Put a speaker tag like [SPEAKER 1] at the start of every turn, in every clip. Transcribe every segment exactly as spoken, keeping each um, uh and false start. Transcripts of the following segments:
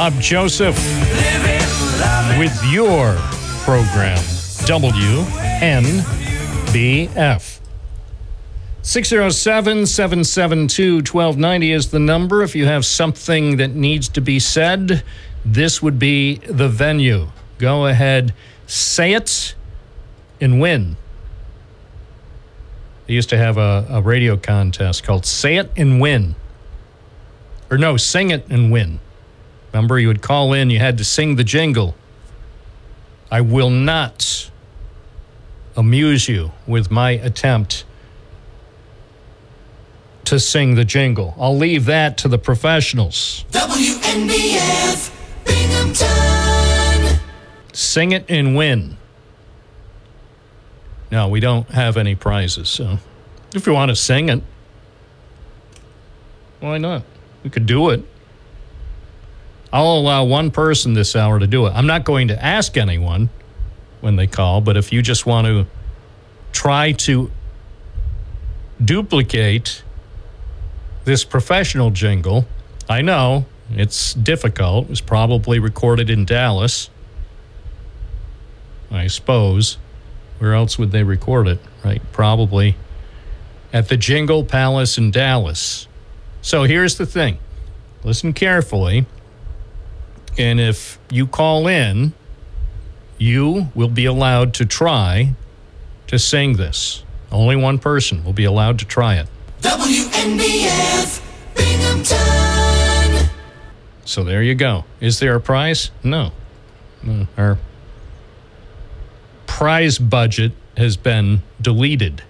[SPEAKER 1] Bob Joseph with your program, W N B F. six oh seven, seven seven two, one two nine oh is the number. If you have something that needs to be said, this would be the venue. Go ahead, say it, and win. They used to have a, a radio contest called Say It and Win. Or no, Sing It and Win. Remember, you would call in, you had to sing the jingle. I will not amuse you with my attempt to sing the jingle. I'll leave that to the professionals.
[SPEAKER 2] W N B F, Binghamton.
[SPEAKER 1] Sing it and win. No, we don't have any prizes, so if you want to sing it, why not? We could do it. I'll allow one person this hour to do it. I'm not going to ask anyone when they call, but if you just want to try to duplicate this professional jingle, I know it's difficult. It was probably recorded in Dallas, I suppose. Where else would they record it, right? Probably at the Jingle Palace in Dallas. So here's the thing. Listen carefully. And if you call in, you will be allowed to try to sing this. Only one person will be allowed to try it.
[SPEAKER 2] W N B F, Binghamton.
[SPEAKER 1] So there you go. Is there a prize? No. No. Our prize budget has been deleted.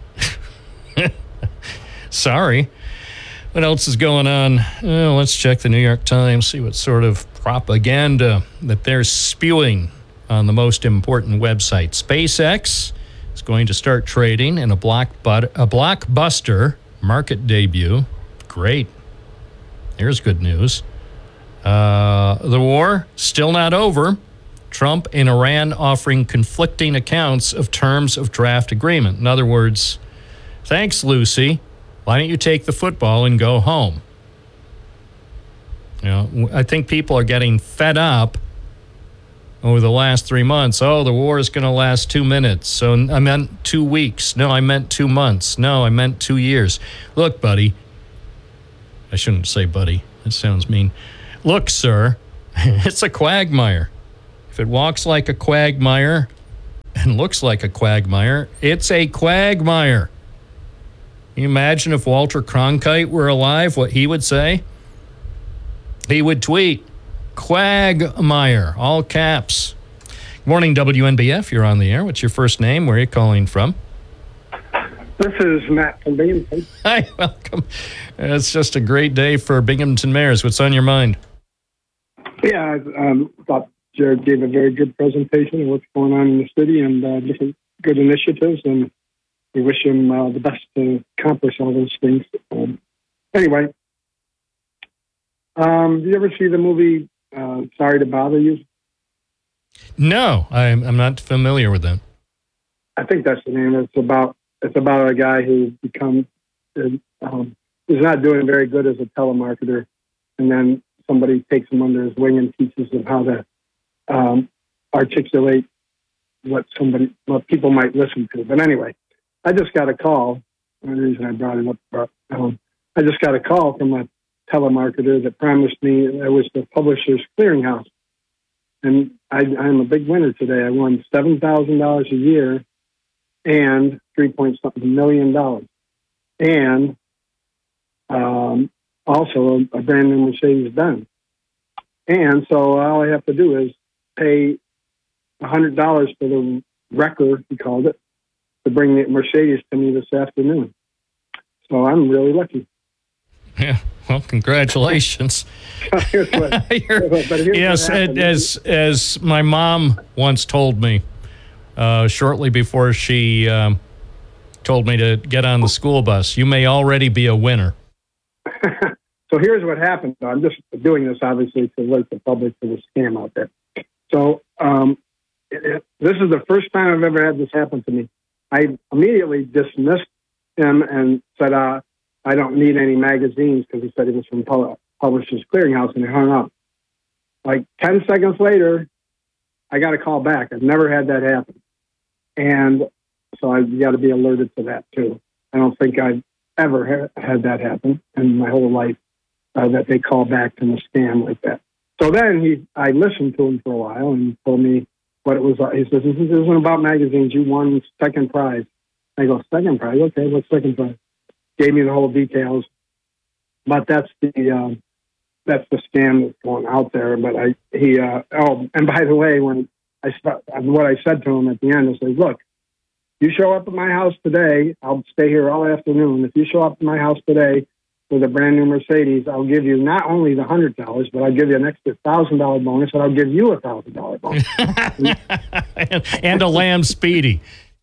[SPEAKER 1] Sorry. What else is going on? Well, let's check the New York Times, see what sort of propaganda that they're spewing on the most important website. SpaceX is going to start trading in a, block but, a blockbuster market debut. Great. There's good news. Uh, the war still not over. Trump and Iran offering conflicting accounts of terms of draft agreement. In other words, thanks, Lucy. Why don't you take the football and go home? You know, I think people are getting fed up over the last three months. Oh, the war is going to last two minutes. So I meant two weeks. No, I meant two months. No, I meant two years. Look, buddy. I shouldn't say buddy. That sounds mean. Look, sir, it's a quagmire. If it walks like a quagmire and looks like a quagmire, it's a quagmire. Can you imagine if Walter Cronkite were alive, what he would say? He would tweet, quagmire, all caps. Good morning, W N B F. You're on the air. What's your first name? Where are you calling from?
[SPEAKER 3] This is Matt from Binghamton.
[SPEAKER 1] Hi, welcome. It's just a great day for Binghamton Mayors. What's on your mind?
[SPEAKER 3] Yeah, I um, thought Jared gave a very good presentation of what's going on in the city and uh, different good initiatives, and we wish him uh, the best to accomplish all those things. Um, anyway, um, do you ever see the movie uh, Sorry to Bother You?
[SPEAKER 1] No, I'm, I'm not familiar with that.
[SPEAKER 3] I think that's the name. It's about it's about a guy who becomes um, is not doing very good as a telemarketer, and then somebody takes him under his wing and teaches him how to um, articulate what somebody what people might listen to. But anyway, I just got a call. The reason I brought it up, but, um, I just got a call from a telemarketer that promised me it was the Publishers Clearinghouse, and I, I'm a big winner today. I won seven thousand dollars a year and three point something million dollars, and um, also a, a brand new Mercedes Benz. And so all I have to do is pay a hundred dollars for the wrecker, he called it, to bring the Mercedes to me this afternoon. So I'm really lucky.
[SPEAKER 1] Yeah, well, congratulations.
[SPEAKER 3] here's what,
[SPEAKER 1] You're,
[SPEAKER 3] but here's
[SPEAKER 1] yes,
[SPEAKER 3] what happened.
[SPEAKER 1] as as my mom once told me, uh, shortly before she um, told me to get on the school bus, you may already be a winner.
[SPEAKER 3] So here's what happened. I'm just doing this, obviously, to alert the public to the scam out there. So um, it, it, this is the first time I've ever had this happen to me. I immediately dismissed him and said, uh, I don't need any magazines, because he said he was from Pub- Publishers Clearinghouse, and he hung up. like ten seconds later, I got a call back. I've never had that happen. And so I've got to be alerted to that too. I don't think I've ever ha- had that happen in my whole life, uh, that they call back from a scam like that. So then he, I listened to him for a while and he told me what it was. He says, this isn't about magazines. You won second prize. I go, second prize? Okay, what's second prize? Gave me the whole details. But that's the um, that's the scam that's going out there. But I he uh, oh, and by the way, when I what I said to him at the end, I said, look, you show up at my house today, I'll stay here all afternoon. If you show up at my house today with a brand new Mercedes, I'll give you not only the hundred dollars, but I'll give you an extra thousand dollar bonus, and I'll give you a thousand dollar bonus
[SPEAKER 1] and, and a Lamb Speedy.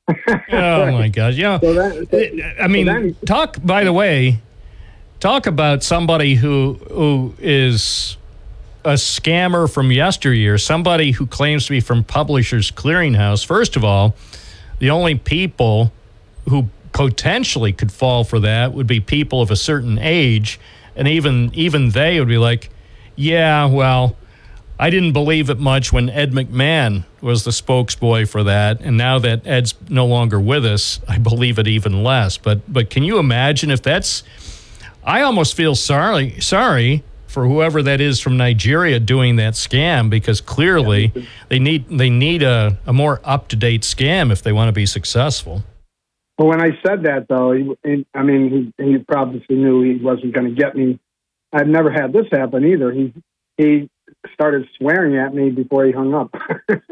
[SPEAKER 1] Oh my gosh! Yeah, so that, so, I mean, so then, talk. By the way, talk about somebody who who is a scammer from yesteryear. Somebody who claims to be from Publishers Clearinghouse. First of all, the only people who potentially could fall for that would be people of a certain age, and even even they would be like, "Yeah, well, I didn't believe it much when Ed McMahon was the spokesboy for that, and now that Ed's no longer with us, I believe it even less." But but can you imagine if that's? I almost feel sorry sorry for whoever that is from Nigeria doing that scam, because clearly they need they need a, a more up to date scam if they want to be successful.
[SPEAKER 3] Well, when I said that, though, he, he, I mean, he, he probably knew he wasn't going to get me. I've never had this happen either. He he. started swearing at me before he hung up.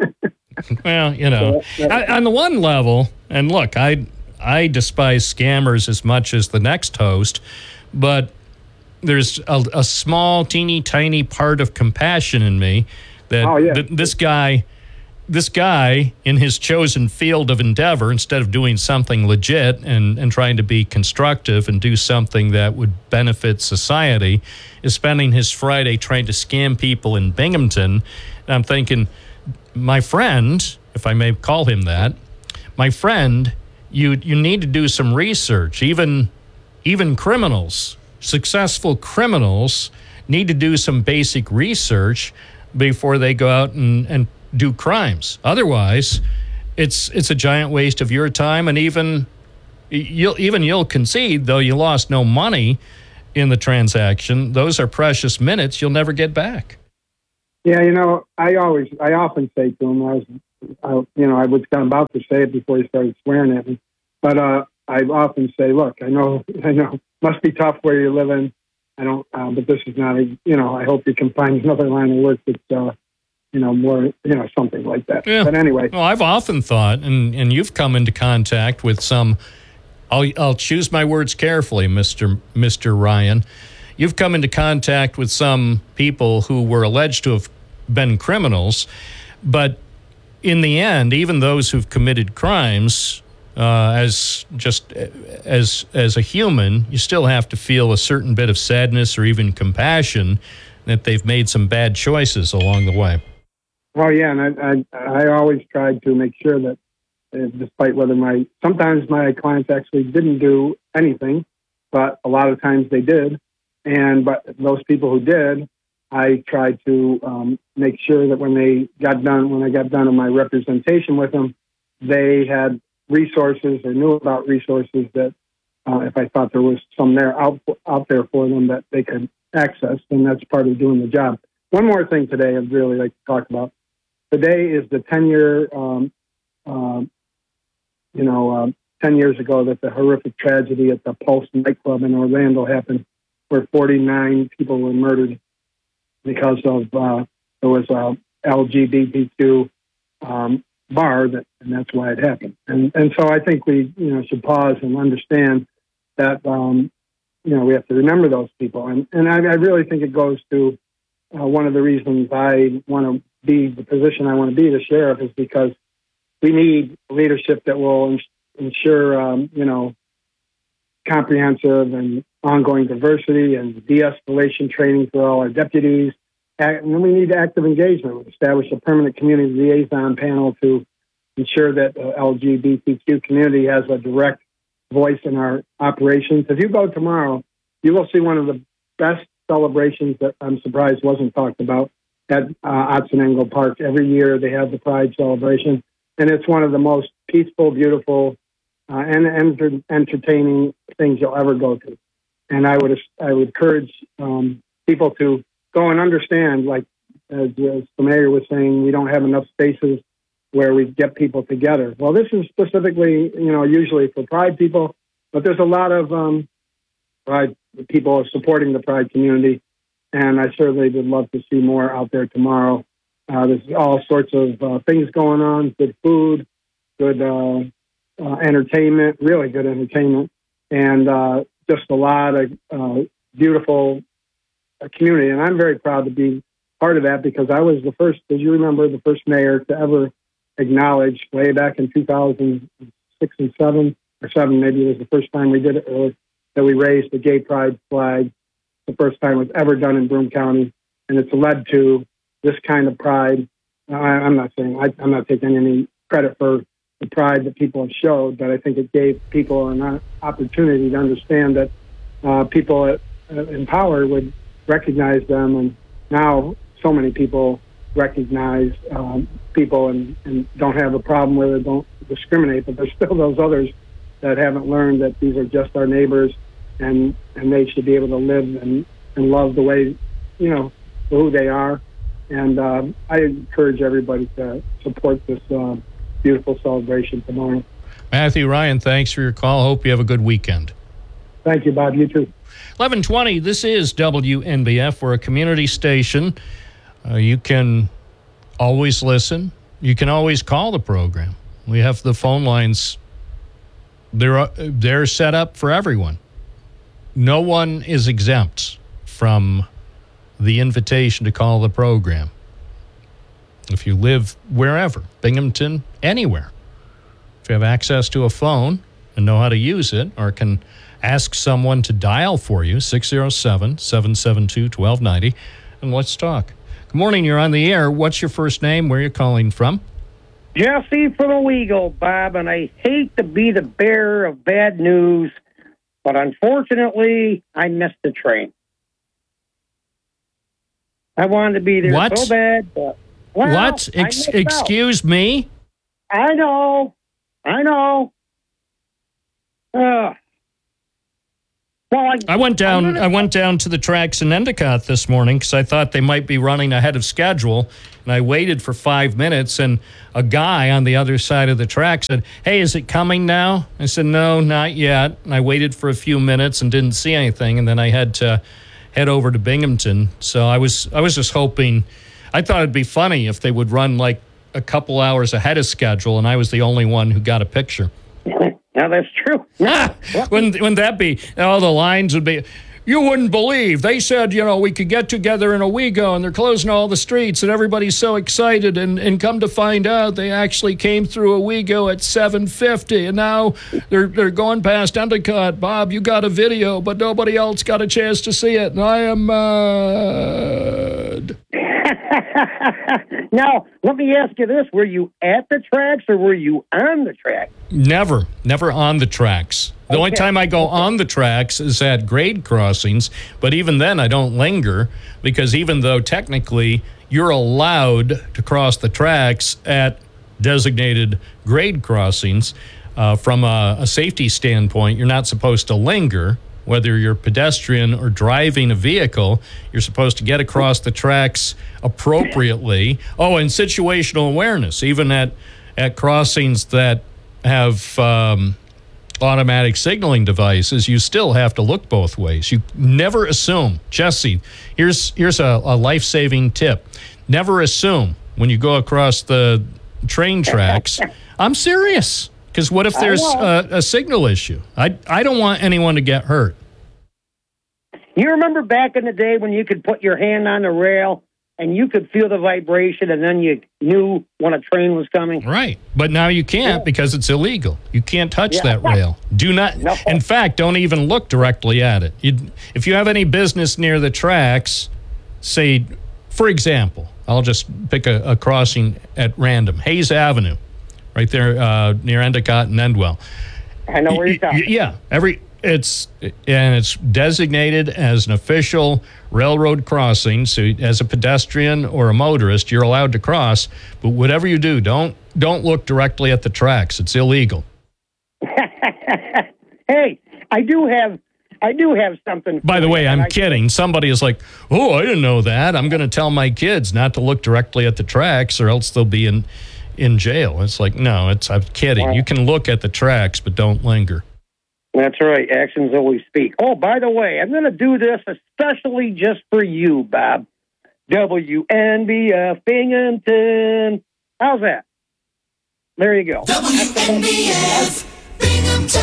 [SPEAKER 1] Well, you know, so I, on the one level, and look, I I despise scammers as much as the next host, but there's a, a small, teeny, tiny part of compassion in me that
[SPEAKER 3] oh, yeah.
[SPEAKER 1] th- this guy, this guy in his chosen field of endeavor, instead of doing something legit and, and trying to be constructive and do something that would benefit society, is spending his Friday trying to scam people in Binghamton. And I'm thinking, my friend, if I may call him that, my friend, you you need to do some research. Even even criminals, successful criminals, need to do some basic research before they go out and, and do crimes. Otherwise, it's it's a giant waste of your time, and even you'll even you'll concede, though you lost no money in the transaction, those are precious minutes you'll never get back.
[SPEAKER 3] Yeah, you know, I always, I often say to him, I was, I, you know, I was kind of about to say it before he started swearing at me, but uh, I often say, look, I know, I know, must be tough where you're living. I don't, uh, but this is not a, you know, I hope you can find another line of work that's, uh, you know, more, you know, something like that.
[SPEAKER 1] Yeah.
[SPEAKER 3] But anyway.
[SPEAKER 1] Well, I've often thought, and, and you've come into contact with some, I'll, I'll choose my words carefully, Mister Mister Ryan. You've come into contact with some people who were alleged to have been criminals, but in the end, even those who've committed crimes, uh, as just as as a human, you still have to feel a certain bit of sadness or even compassion that they've made some bad choices along the way.
[SPEAKER 3] Well, yeah, and I I, I always tried to make sure that, uh, despite whether my sometimes my clients actually didn't do anything, but a lot of times they did, and but those people who did, I tried to um, make sure that when they got done, when I got done in my representation with them, they had resources or knew about resources that, uh, if I thought there was some there out out there for them that they could access, and that's part of doing the job. One more thing today I'd really like to talk about. Today is the ten-year, um, uh, you know, uh, ten years ago that the horrific tragedy at the Pulse nightclub in Orlando happened, where forty-nine people were murdered because of uh, there was a L G B T Q um, bar, that, and that's why it happened. And and so I think we, you know, should pause and understand that, um, you know, we have to remember those people. And and I, I really think it goes to uh, one of the reasons I want to be the position I want to be, the sheriff, is because we need leadership that will ins- ensure, um, you know, comprehensive and ongoing diversity and de-escalation training for all our deputies. And then we need active engagement. We establish a permanent community liaison panel to ensure that the L G B T Q community has a direct voice in our operations. If you go tomorrow, you will see one of the best celebrations that I'm surprised wasn't talked about. at uh, Otsenengo Park. Every year they have the Pride celebration, and it's one of the most peaceful, beautiful, uh, and enter- entertaining things you'll ever go to. And I would I would encourage um, people to go and understand, like as, as the mayor was saying, we don't have enough spaces where we get people together. Well, this is specifically, you know, usually for Pride people, but there's a lot of um, Pride people supporting the Pride community, and I certainly would love to see more out there tomorrow. Uh, there's all sorts of uh, things going on, good food, good uh, uh, entertainment, really good entertainment, and uh, just a lot of uh, beautiful uh, community. And I'm very proud to be part of that because I was the first, as you remember, the first mayor to ever acknowledge way back in two thousand six and seven, or seven maybe it was the first time we did it, or that we raised the gay pride flag. The first time it was ever done in Broome County. And it's led to this kind of pride. I, I'm not saying, I, I'm not taking any credit for the pride that people have showed, but I think it gave people an opportunity to understand that uh, people at, uh, in power would recognize them. And now so many people recognize um, people and, and don't have a problem where they don't discriminate, but there's still those others that haven't learned that these are just our neighbors and, and they should be able to live and, and love the way, you know, who they are. And um, I encourage everybody to support this uh, beautiful celebration tomorrow.
[SPEAKER 1] Matthew Ryan, thanks for your call. Hope you have a good weekend.
[SPEAKER 3] Thank you, Bob. You too.
[SPEAKER 1] eleven twenty, this is W N B F. We're a community station. Uh, you can always listen. You can always call the program. We have the phone lines. They're, they're set up for everyone. No one is exempt from the invitation to call the program. If you live wherever, Binghamton, anywhere, if you have access to a phone and know how to use it, or can ask someone to dial for you, six oh seven, seven seven two, one two nine oh, and let's talk. Good morning, you're on the air. What's your first name? Where are you calling from?
[SPEAKER 4] Jesse from Owego, Bob, and I hate to be the bearer of bad news, but unfortunately, I missed the train. I wanted to be there
[SPEAKER 1] What?
[SPEAKER 4] so bad, but well,
[SPEAKER 1] What?
[SPEAKER 4] I
[SPEAKER 1] Ex-
[SPEAKER 4] missed
[SPEAKER 1] excuse me?
[SPEAKER 4] out. I know. I know. Uh, well, I,
[SPEAKER 1] I went down.
[SPEAKER 4] I'm gonna-
[SPEAKER 1] I went down to the tracks in Endicott this morning because I thought they might be running ahead of schedule, and I waited for five minutes. And a guy on the other side of the track said, "Hey, is it coming now?" I said, "No, not yet." And I waited for a few minutes and didn't see anything, and then I had to head over to Binghamton. So I was. I was just hoping. I thought it'd be funny if they would run like a couple hours ahead of schedule, and I was the only one who got a picture.
[SPEAKER 4] Now that's true.
[SPEAKER 1] Ah, wouldn't, wouldn't that be, all the lines would be, you wouldn't believe. They said, you know, we could get together in Owego and they're closing all the streets and everybody's so excited. And, and come to find out, they actually came through Owego at seven fifty. And now they're, they're going past Endicott. Bob, you got a video, but nobody else got a chance to see it. And I am mad.
[SPEAKER 4] Now, let me ask you this. Were you at the tracks or were you on the track?
[SPEAKER 1] Never, never on the tracks. The only
[SPEAKER 4] Okay.
[SPEAKER 1] time I go on the tracks is at grade crossings, but even then I don't linger because even though technically you're allowed to cross the tracks at designated grade crossings, uh, from a, a safety standpoint, you're not supposed to linger. Whether you're pedestrian or driving a vehicle, you're supposed to get across the tracks appropriately. Oh, and situational awareness, even at, at crossings that have um, automatic signaling devices, you still have to look both ways. You never assume. Jesse, here's, here's a, a life-saving tip. Never assume when you go across the train tracks. I'm serious. Because what if there's a, a signal issue? I, I don't want anyone to get hurt.
[SPEAKER 4] You remember back in the day when you could put your hand on the rail and you could feel the vibration and then you knew when a train was coming?
[SPEAKER 1] Right. But now you can't because it's illegal. You can't touch
[SPEAKER 4] Yeah.
[SPEAKER 1] that rail. Do not.
[SPEAKER 4] No.
[SPEAKER 1] In fact, don't even look directly at it. You, if you have any business near the tracks, say, for example, I'll just pick a, a crossing at random, Hayes Avenue. Right there uh, near Endicott and Endwell.
[SPEAKER 4] I know where you're
[SPEAKER 1] Y-
[SPEAKER 4] talking.
[SPEAKER 1] y- Yeah, every It's and it's designated as an official railroad crossing. So as a pedestrian or a motorist, you're allowed to cross. But whatever you do, don't don't look directly at the tracks. It's illegal.
[SPEAKER 4] Hey, I do have I do have something.
[SPEAKER 1] By the way, I'm
[SPEAKER 4] I,
[SPEAKER 1] kidding. Somebody is like, "Oh, I didn't know that. I'm going to tell my kids not to look directly at the tracks, or else they'll be in in jail." It's like, no, it's I'm kidding. You can look at the tracks, but don't linger.
[SPEAKER 4] That's right. Actions always speak. Oh, by the way, I'm going to do this especially just for you, Bob. W N B F Binghamton. How's that? There you go.
[SPEAKER 2] W N B F Binghamton.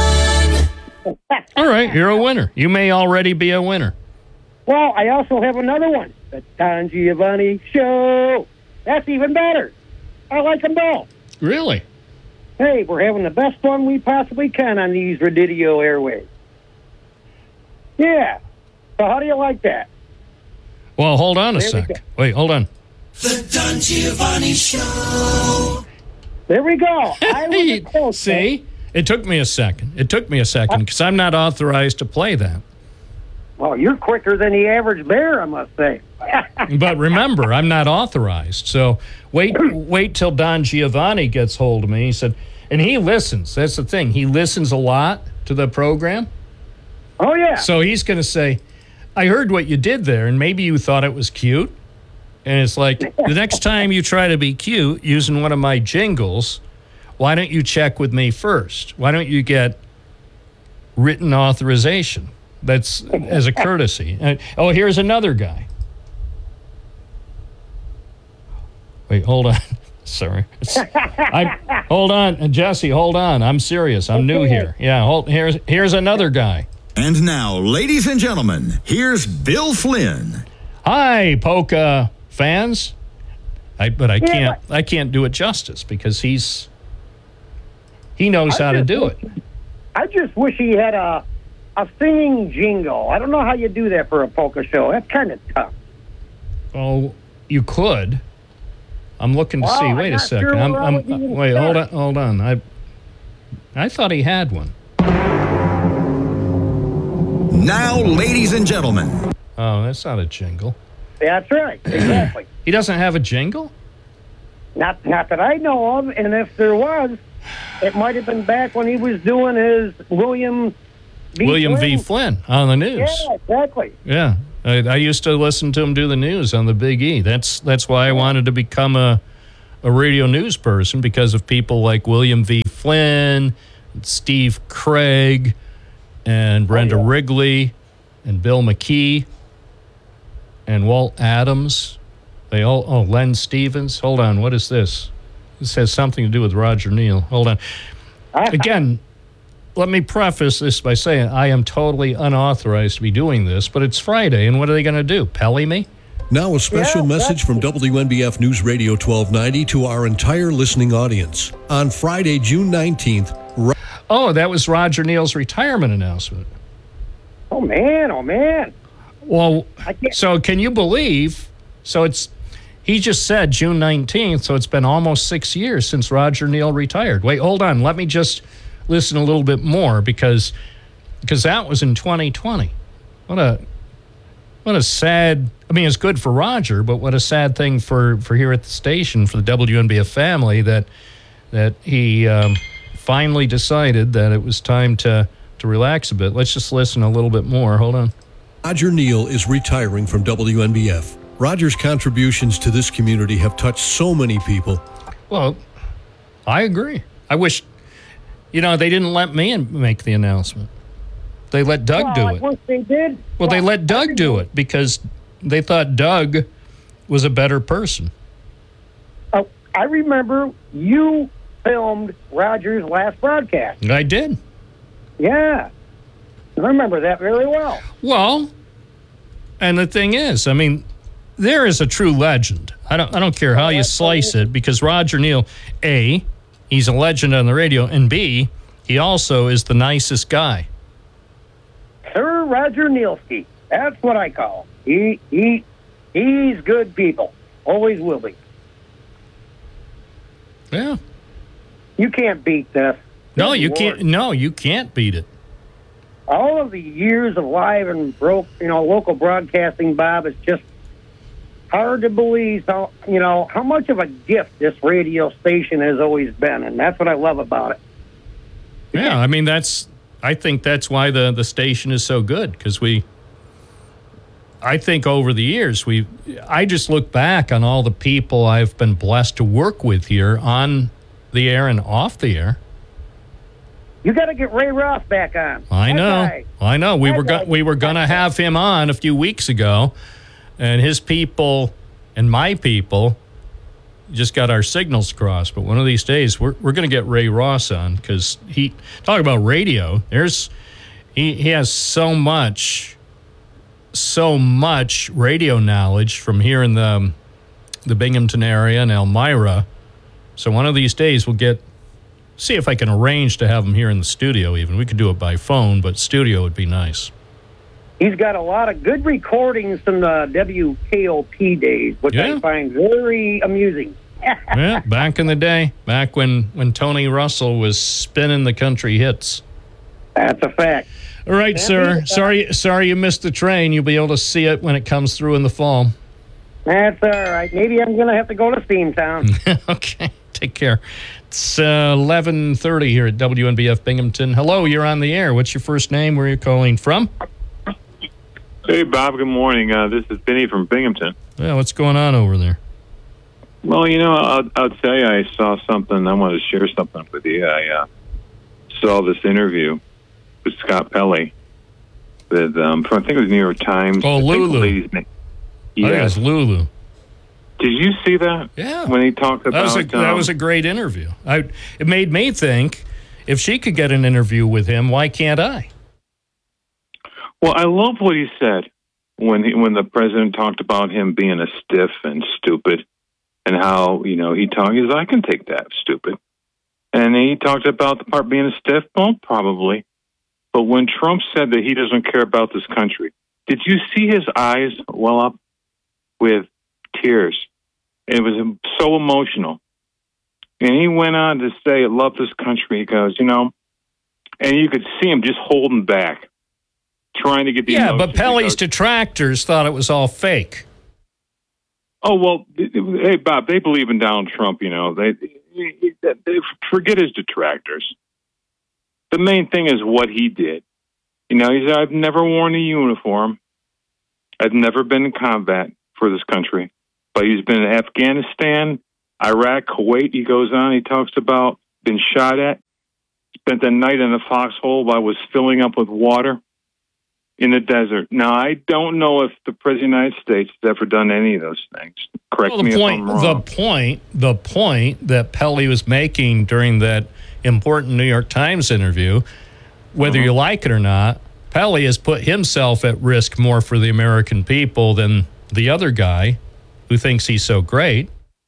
[SPEAKER 1] All right, you're a winner. You may already be a winner.
[SPEAKER 4] Well, I also have another one. The Don Giovanni Show. That's even better. I like them both.
[SPEAKER 1] Really?
[SPEAKER 4] Hey, we're having the best fun we possibly can on these Radio airways. Yeah. So how do you like that?
[SPEAKER 1] Well, hold on a
[SPEAKER 4] There we
[SPEAKER 1] sec.
[SPEAKER 4] go.
[SPEAKER 1] Wait, hold on.
[SPEAKER 2] The Don Giovanni Show.
[SPEAKER 4] There we go. I was
[SPEAKER 1] Hey,
[SPEAKER 4] close.
[SPEAKER 1] see? It took me a second. It took me a second because I'm not authorized to play that.
[SPEAKER 4] Well, you're quicker than the average bear, I must say.
[SPEAKER 1] But remember, I'm not authorized. So wait wait till Don Giovanni gets hold of me. He said, and he listens. That's the thing. He listens a lot to the program.
[SPEAKER 4] Oh, yeah.
[SPEAKER 1] So he's going to say, I heard what you did there, and maybe you thought it was cute. And it's like, the next time you try to be cute using one of my jingles, why don't you check with me first? Why don't you get written authorization? That's as a courtesy. Uh, oh, here's another guy. Wait, hold on. Sorry. I, hold on, Jesse, hold on. I'm serious. I'm new here. Yeah, hold, here's here's another guy.
[SPEAKER 5] And now, ladies and gentlemen, here's Bill Flynn.
[SPEAKER 1] Hi, Polka fans. I, but I
[SPEAKER 4] Yeah,
[SPEAKER 1] can't I can't do it justice because he's he knows how to do it.
[SPEAKER 4] I just wish he had a a singing jingle. I don't know how you do that for a polka show. That's kind of tough.
[SPEAKER 1] Oh, you could. I'm looking to
[SPEAKER 4] Well,
[SPEAKER 1] see.
[SPEAKER 4] I'm
[SPEAKER 1] Wait a
[SPEAKER 4] not
[SPEAKER 1] second.
[SPEAKER 4] sure
[SPEAKER 1] I'm,
[SPEAKER 4] where I
[SPEAKER 1] I'm,
[SPEAKER 4] would even
[SPEAKER 1] wait, hold on,
[SPEAKER 4] start.
[SPEAKER 1] hold on. I I thought he had one.
[SPEAKER 5] Now, ladies and gentlemen,
[SPEAKER 1] Oh, that's not a jingle.
[SPEAKER 4] That's right. Exactly.
[SPEAKER 1] He doesn't have a jingle?
[SPEAKER 4] not not that I know of, and if there was, it might have been back when he was doing his William V.
[SPEAKER 1] William
[SPEAKER 4] Flynn.
[SPEAKER 1] V. Flynn on the news.
[SPEAKER 4] Yeah, exactly.
[SPEAKER 1] Yeah, I, I used to listen to him do the news on the Big E. That's that's why I wanted to become a a radio news person, because of people like William V. Flynn, Steve Craig, and Brenda
[SPEAKER 4] Oh, yeah.
[SPEAKER 1] Wrigley, and Bill McKee, and Walt Adams. They all oh Len Stevens. Hold on, what is this? This has something to do with Roger Neal. Hold on. Again, let me preface this by saying I am totally unauthorized to be doing this, but it's Friday, and what are they going to do? Pelly me?
[SPEAKER 6] Now a special
[SPEAKER 4] Yeah,
[SPEAKER 6] message from W N B F News Radio twelve ninety to our entire listening audience. On Friday, June nineteenth, Ro-
[SPEAKER 1] Oh, that was Roger Neal's retirement announcement.
[SPEAKER 4] Oh man, oh man.
[SPEAKER 1] Well,
[SPEAKER 4] I can't-
[SPEAKER 1] so can you believe? So it's he just said June nineteenth, so it's been almost six years since Roger Neal retired. Wait, hold on. Let me just listen a little bit more because because that was in twenty twenty. What a what a sad. I mean, it's good for Roger, but what a sad thing for, for here at the station, for the W N B F family, that that he um, finally decided that it was time to to relax a bit. Let's just listen a little bit more. Hold on.
[SPEAKER 6] Roger Neal is retiring from W N B F. Roger's contributions to this community have touched so many people.
[SPEAKER 1] Well, I agree. I wish, you know, they didn't let me in- make the announcement. They let Doug
[SPEAKER 4] well,
[SPEAKER 1] do
[SPEAKER 4] I
[SPEAKER 1] it.
[SPEAKER 4] wish they did.
[SPEAKER 1] Well, they let Doug do it because they thought Doug was a better person.
[SPEAKER 4] Oh, I remember you filmed Roger's last broadcast.
[SPEAKER 1] I did.
[SPEAKER 4] Yeah. I remember that very well.
[SPEAKER 1] Well, and the thing is, I mean, there is a true legend. I don't I don't care how you slice it, because Roger Neal, A, he's a legend on the radio, and B, he also is the nicest guy.
[SPEAKER 4] Sir Roger Nealski. That's what I call him. He, he, he's good people. Always will be.
[SPEAKER 1] Yeah.
[SPEAKER 4] You can't beat this.
[SPEAKER 1] No,
[SPEAKER 4] Good
[SPEAKER 1] you
[SPEAKER 4] Lord.
[SPEAKER 1] can't. No, you can't beat it.
[SPEAKER 4] all of the years of live and broke, you know, local broadcasting, Bob, it's just hard to believe how, you know, how much of a gift this radio station has always been, and that's what I love about it.
[SPEAKER 1] Yeah, I mean, that's, I think that's why the, the station is so good, because we, I think over the years, we, I just look back on all the people I've been blessed to work with here on the air and off the air.
[SPEAKER 4] You got to get Ray Ross back on.
[SPEAKER 1] I
[SPEAKER 4] That
[SPEAKER 1] know,
[SPEAKER 4] guy.
[SPEAKER 1] I know. We
[SPEAKER 4] That
[SPEAKER 1] were go-
[SPEAKER 4] guy.
[SPEAKER 1] we were going to have him on a few weeks ago, and his people and my people just got our signals crossed. But one of these days, we're we're going to get Ray Ross on, because he talk about radio. There's he he has so much, so much radio knowledge from here in the the Binghamton area and Elmira. So one of these days, we'll get. See if I can arrange to have him here in the studio even. We could do it by phone, but studio would be nice.
[SPEAKER 4] He's got a lot of good recordings from the W K O P days, which
[SPEAKER 1] Yeah.
[SPEAKER 4] I find very amusing.
[SPEAKER 1] Yeah, back in the day, back when, when Tony Russell was spinning the country hits.
[SPEAKER 4] That's a fact.
[SPEAKER 1] All right,
[SPEAKER 4] Yeah,
[SPEAKER 1] sir.
[SPEAKER 4] yeah.
[SPEAKER 1] Sorry sorry you missed the train. You'll be able to see it when it comes through in the fall.
[SPEAKER 4] That's all right. Maybe I'm going to have to go to Steamtown.
[SPEAKER 1] Okay, take care. It's uh, eleven thirty here at W N B F Binghamton. Hello, you're on the air. What's your first name? Where are you calling from?
[SPEAKER 7] Hey, Bob, good morning. Uh, this is Benny from Binghamton.
[SPEAKER 1] Yeah, what's going on over there?
[SPEAKER 7] Well, you know, I'll, I'll tell you, I saw something. I want to share something with you. I uh, saw this interview with Scott Pelley with, um, from, I think it was New York Times.
[SPEAKER 1] Oh,
[SPEAKER 7] I think the
[SPEAKER 1] Lulu.
[SPEAKER 7] lady's name-
[SPEAKER 1] I think
[SPEAKER 7] Yes.
[SPEAKER 1] it's Lulu.
[SPEAKER 7] Did you see that?
[SPEAKER 1] Yeah.
[SPEAKER 7] When he talked about
[SPEAKER 1] That was a, that
[SPEAKER 7] um,
[SPEAKER 1] was a great interview. I, it made me think, if she could get an interview with him, why can't I?
[SPEAKER 7] Well, I love what he said when he, when the president talked about him being a stiff and stupid, and how, you know, he talked, he says, I can take that, stupid. And he talked about the part being a stiff, well, probably. But when Trump said that he doesn't care about this country, did you see his eyes well up with tears? It was so emotional. And he went on to say, I love this country. He goes, you know, and you could see him just holding back, trying to get the
[SPEAKER 1] Yeah,
[SPEAKER 7] emotions.
[SPEAKER 1] but Pelley's
[SPEAKER 7] He goes,
[SPEAKER 1] detractors thought it was all fake.
[SPEAKER 7] oh, well, hey, Bob, they believe in Donald Trump, you know. They, they forget his detractors. The main thing is what he did. You know, he said, I've never worn a uniform. I've never been in combat for this country. But he's been in Afghanistan, Iraq, Kuwait, he goes on. He talks about been shot at, spent the night in a foxhole while I was filling up with water in the desert. Now, I don't know if the President of the United States has ever done any of those things. Correct
[SPEAKER 1] Well,
[SPEAKER 7] me
[SPEAKER 1] the point,
[SPEAKER 7] if I'm
[SPEAKER 1] the
[SPEAKER 7] wrong.
[SPEAKER 1] point, the point that Pelley was making during that important New York Times interview, whether
[SPEAKER 7] Uh-huh.
[SPEAKER 1] you like it or not, Pelley has put himself at risk more for the American people than the other guy who thinks he's so great.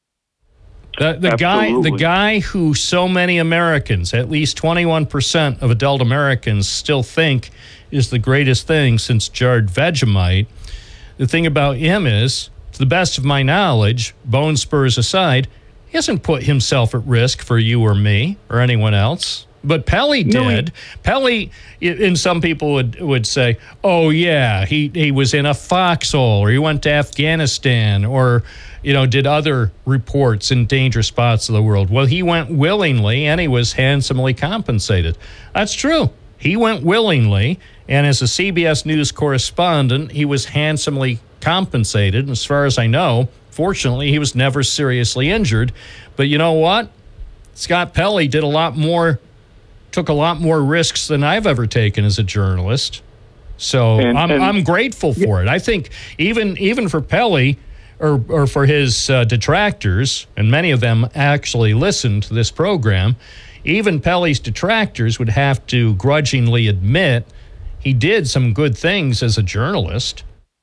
[SPEAKER 1] The, the guy, the
[SPEAKER 7] Absolutely.
[SPEAKER 1] guy who so many Americans, at least twenty-one percent of adult Americans, still think is the greatest thing since jarred Vegemite. The thing about him is, to the best of my knowledge, bone spurs aside, he hasn't put himself at risk for you or me or anyone else. But Pelley
[SPEAKER 7] No, he-
[SPEAKER 1] did. Pelley, and some people would, would say, oh, yeah, he, he was in a foxhole, or he went to Afghanistan, or, you know, did other reports in dangerous spots of the world. Well, he went willingly, and he was handsomely compensated. That's true. He went willingly, and as a C B S News correspondent, he was handsomely compensated. And as far as I know, fortunately, he was never seriously injured. But you know what? Scott Pelley did a lot more, took a lot more risks than I've ever taken as a journalist. So
[SPEAKER 7] And-
[SPEAKER 1] I'm
[SPEAKER 7] and-
[SPEAKER 1] I'm grateful for it. I think even even for Pelley or or for his uh, detractors, and many of them actually listen to this program, even Pelley's detractors would have to grudgingly admit he did some good things as a journalist.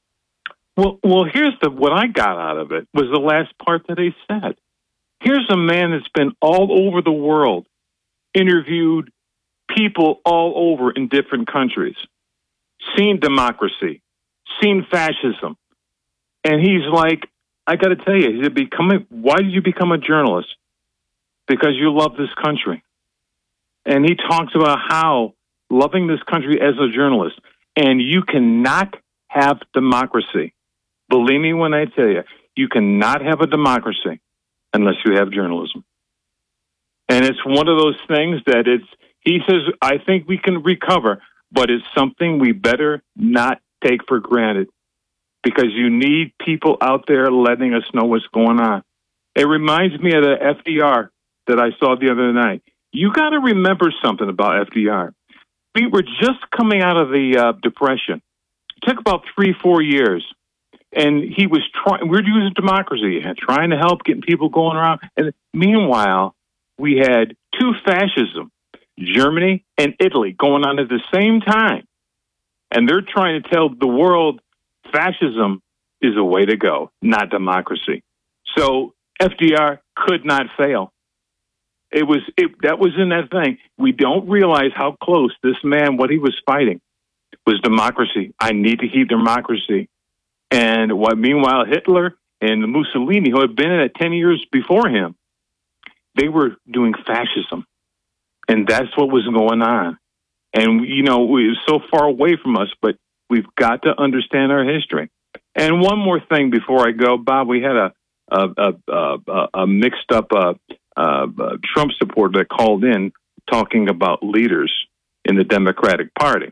[SPEAKER 7] Well, well, here's the what I got out of it was the last part that he said. Here's a man that's been all over the world, interviewed people all over in different countries, seen democracy, seen fascism, and he's like, I got to tell you, he said, become a, why did you become a journalist? Because you love this country. And he talks about how loving this country as a journalist. And you cannot have democracy. Believe me when I tell you, you cannot have a democracy unless you have journalism. And it's one of those things that it's, he says, I think we can recover, but it's something we better not take for granted because you need people out there letting us know what's going on. It reminds me of the F D R that I saw the other night. You got to remember something about F D R. We were just coming out of the uh, Depression. It took about three, four years. And he was trying, we were using democracy, trying to help getting people going around. And meanwhile, we had two fascism, Germany and Italy, going on at the same time. And they're trying to tell the world fascism is a way to go, not democracy. So F D R could not fail. It was it, that was in that thing. We don't realize how close this man, what he was fighting, was democracy. I need to keep democracy. And what? Meanwhile, Hitler and Mussolini, who had been in it ten years before him, they were doing fascism. And that's what was going on. And, you know, it was so far away from us, but we've got to understand our history. And one more thing before I go, Bob, we had a a, a, a, a mixed up uh, uh, Trump supporter that called in talking about leaders in the Democratic Party.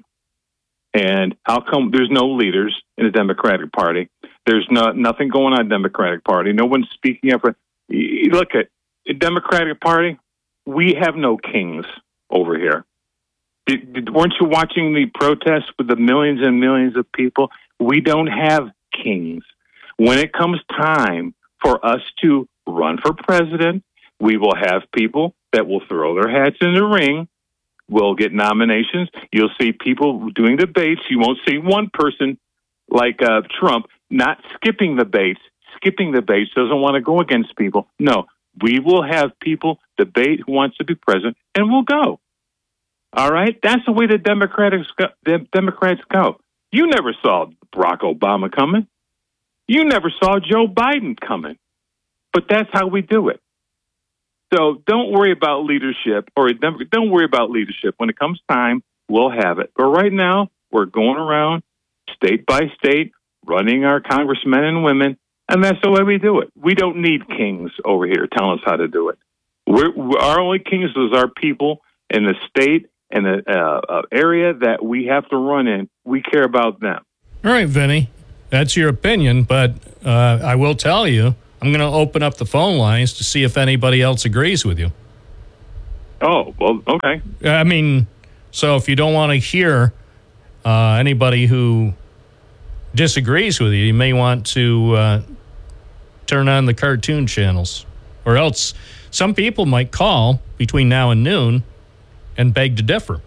[SPEAKER 7] And how come there's no leaders in the Democratic Party? There's not nothing going on in the Democratic Party. No one's speaking up. For, look at the Democratic Party. We have no kings over here. Did, did, weren't you watching the protests with the millions and millions of people? We don't have kings. When it comes time for us to run for president, we will have people that will throw their hats in the ring. We'll get nominations. You'll see people doing debates. You won't see one person like uh, Trump not skipping the debates. Skipping the debates doesn't want to go against people. No, we will have people debate who wants to be president, and we'll go. All right? That's the way the Democrats go. The Democrats go. You never saw Barack Obama coming. You never saw Joe Biden coming. But that's how we do it. So don't worry about leadership, or don't worry about leadership. When it comes time, we'll have it. But right now, we're going around state by state, running our congressmen and women, and that's the way we do it. We don't need kings over here telling us how to do it. We're, we're, our only kings is our people in the state and the uh, uh, area that we have to run in. We care about them.
[SPEAKER 1] All right, Vinny, that's your opinion, but uh, I will tell you, I'm going to open up the phone lines to see if anybody else agrees with you.
[SPEAKER 7] Oh, well, okay.
[SPEAKER 1] I mean, so if you don't want to hear uh, anybody who disagrees with you, you may want to uh, turn on the cartoon channels. Or else some people might call between now and noon and beg to differ.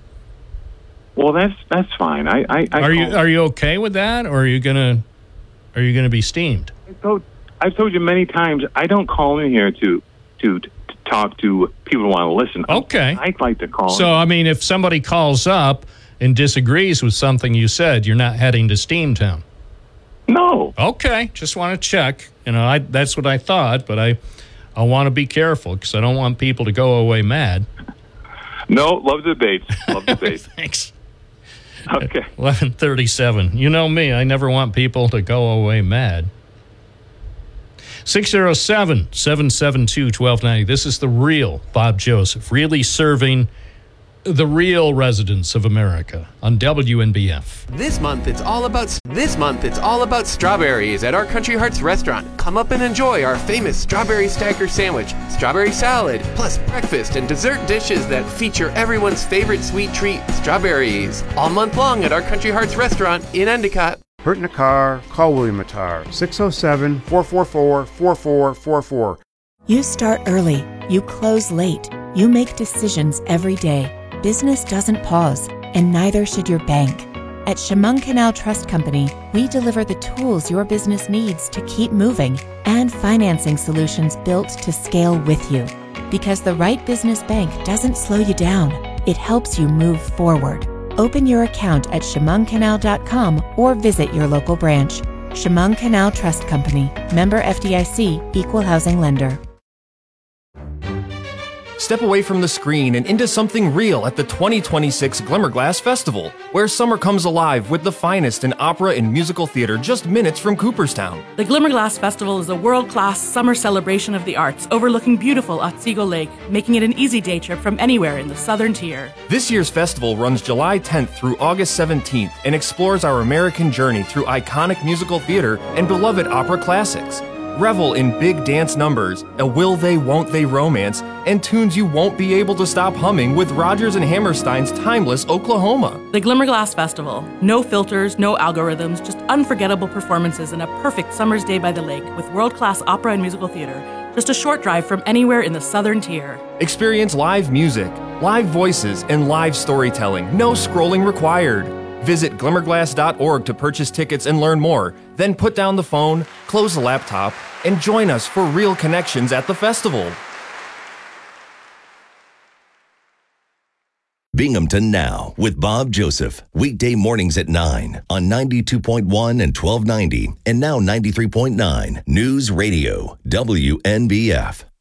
[SPEAKER 7] Well, that's that's fine. I, I, I
[SPEAKER 1] are you are you okay with that, or are you gonna are you gonna be steamed?
[SPEAKER 7] I told, I've told you many times, I don't call in here to to, to talk to people who want to listen.
[SPEAKER 1] Okay.
[SPEAKER 7] I'd like to call
[SPEAKER 1] So,
[SPEAKER 7] in.
[SPEAKER 1] I mean, if somebody calls up and disagrees with something you said, you're not heading to Steamtown.
[SPEAKER 7] No.
[SPEAKER 1] Okay, just want to check. You know, I that's what I thought, but I I want to be careful because I don't want people to go away mad.
[SPEAKER 7] No, love debates. Love debates.
[SPEAKER 1] Thanks.
[SPEAKER 7] Okay.
[SPEAKER 1] eleven thirty-seven. You know me, I never want people to go away mad. six oh seven, seven seven two, one two nine zero. This is the real Bob Joseph, really serving the real residents of America on W N B F.
[SPEAKER 8] This month it's all about this month it's all about strawberries at our Country Hearts restaurant. Come up and enjoy our famous strawberry stacker sandwich, strawberry salad, plus breakfast and dessert dishes that feature everyone's favorite sweet treat, strawberries. All month long at our Country Hearts restaurant in Endicott.
[SPEAKER 9] Hurt in a car? Call William Attar, six oh seven, four four four, four four four four.
[SPEAKER 10] You start early. You close late. You make decisions every day. Business doesn't pause, and neither should your bank. At Chemung Canal Trust Company, we deliver the tools your business needs to keep moving and financing solutions built to scale with you. Because the right business bank doesn't slow you down, it helps you move forward. Open your account at chemung canal dot com or visit your local branch. Chemung Canal Trust Company, member F D I C, equal housing lender.
[SPEAKER 11] Step away from the screen and into something real at the twenty twenty-six Glimmerglass Festival, where summer comes alive with the finest in opera and musical theater just minutes from Cooperstown.
[SPEAKER 12] The Glimmerglass Festival is a world-class summer celebration of the arts overlooking beautiful Otsego Lake, making it an easy day trip from anywhere in the southern tier.
[SPEAKER 11] This year's festival runs July tenth through August seventeenth and explores our American journey through iconic musical theater and beloved opera classics. Revel in big dance numbers, a will they, won't they romance, and tunes you won't be able to stop humming with Rodgers and Hammerstein's timeless Oklahoma.
[SPEAKER 12] The Glimmerglass Festival. No filters, no algorithms, just unforgettable performances and a perfect summer's day by the lake with world-class opera and musical theater. Just a short drive from anywhere in the southern tier.
[SPEAKER 11] Experience live music, live voices, and live storytelling. No scrolling required. Visit glimmerglass dot org to purchase tickets and learn more. Then put down the phone, close the laptop, and join us for real connections at the festival.
[SPEAKER 13] Binghamton Now with Bob Joseph. Weekday mornings at nine on ninety-two point one and twelve ninety and now ninety-three point nine News Radio W N B F.